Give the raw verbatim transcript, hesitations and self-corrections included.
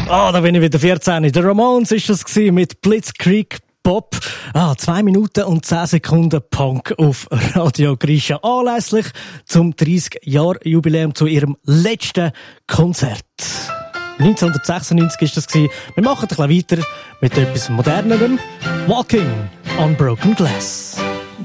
Ah, oh, da bin ich wieder vierzehn. Der Ramones ist das gewesen mit Blitzkrieg Pop. Ah, zwei Minuten und zehn Sekunden Punk auf Radio Grisha. Anlässlich zum dreißig-Jahr-Jubiläum zu ihrem letzten Konzert. neunzehnhundertsechsundneunzig ist das gewesen. Wir machen ein bisschen weiter mit etwas Modernerem. Walking on Broken Glass.